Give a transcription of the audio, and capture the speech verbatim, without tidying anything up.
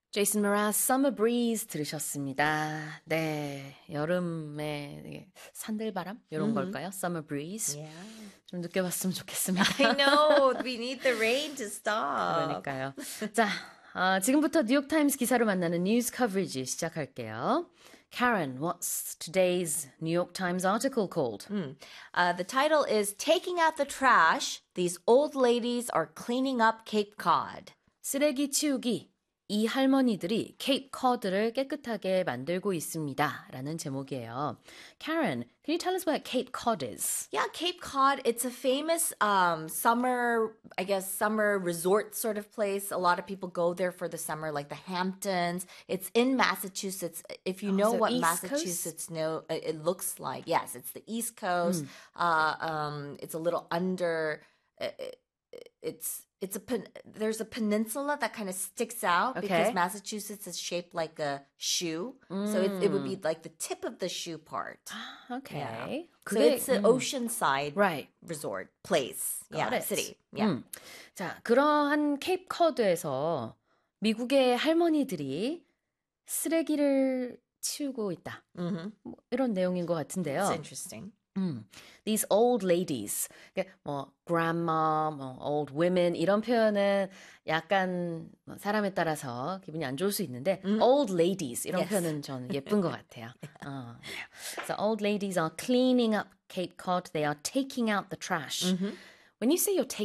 Jason Mraz, Summer Breeze 들으셨습니다. 네, 여름의 산들바람 이런 Mm-hmm. 걸까요? Summer Breeze. Yeah. 좀 느껴봤으면 좋겠습니다. I know. We need the rain to stop. 그러니까요. 자, 아, 지금부터 뉴욕타임스 기사로 만나는 뉴스 커버리지 시작할게요. Karen, what's today's New York Times article called? Mm. Uh, the title is Taking Out the Trash. These old ladies are cleaning up Cape Cod. 쓰레기 치우기. 이 할머니들이 케이프 코드를 깨끗하게 만들고 있습니다. 라는 제목이에요. Karen, can you tell us what Cape Cod is? Yeah, Cape Cod, it's a famous um, summer, I guess, summer resort sort of place. A lot of people go there for the summer, like the Hamptons. It's in Massachusetts. If you Oh, know so what East Massachusetts know, uh, it looks like, yes, it's the East Coast. Uh, um, it's a little under, uh, it's it's a pen, there's a peninsula that kind of sticks out Okay. because Massachusetts is shaped like a shoe. So it, it would be like the tip of the shoe part. Okay. Yeah. So 그게, it's the 음, oceanside right. resort place. Got yeah, it. city. Yeah. 음. 자, 그러한 케이프 코드에서 미국의 할머니들이 쓰레기를 치우고 있다. Mm-hmm. 뭐 이런 내용인 것 같은데요. It's interesting. 음, these old ladies, 그러니까 뭐 grandma, 뭐 old women 이런 표현은 약간 뭐 사람에 따라서 기분이 안 좋을 수 있는데 old ladies 이런 Yes. 표현은 저는 예쁜 것 같아요. 어, 네. So old ladies are cleaning up Cape Cod. They are taking out the trash. When you say you're